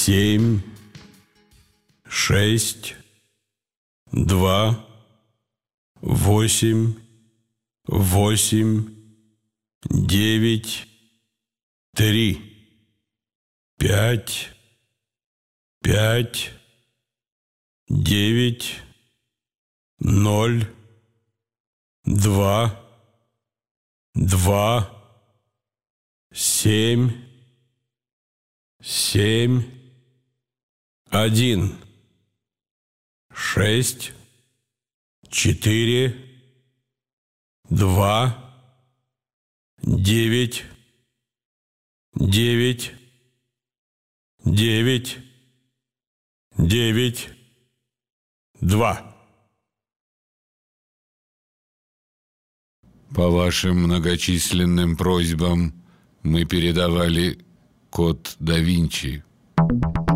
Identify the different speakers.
Speaker 1: 7, 6, 2, 8, 8, 9, 3, 5, 5, 9, 0, 2, 2, 7, 7, 1, 6, 4, 2, 9, 9, 9, 9, 2.
Speaker 2: По вашим многочисленным просьбам мы передавали код да Винчи.